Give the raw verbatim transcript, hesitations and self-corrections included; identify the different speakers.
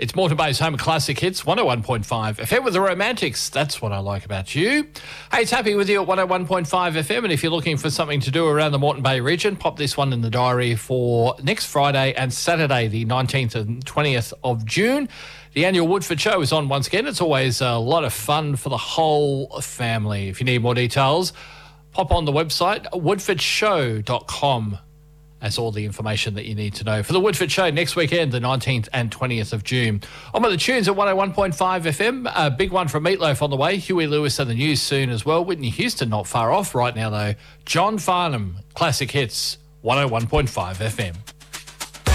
Speaker 1: It's Moreton Bay's home of classic hits, one oh one point five F M with the Romantics. That's what I like about you. Hey, it's Happy with you at one oh one point five F M, and if you're looking for something to do around the Moreton Bay region, pop this one in the diary for next Friday and Saturday, the nineteenth and twentieth of June. The annual Woodford Show is on once again. It's always a lot of fun for the whole family. If you need more details, pop on the website, woodford show dot com. That's all the information that you need to know for the Woodford Show next weekend, the nineteenth and twentieth of June. On with the tunes at one oh one point five F M. A big one from Meatloaf on the way. Huey Lewis and the News soon as well. Whitney Houston not far off right now, though. John Farnham, classic hits, one oh one point five F M.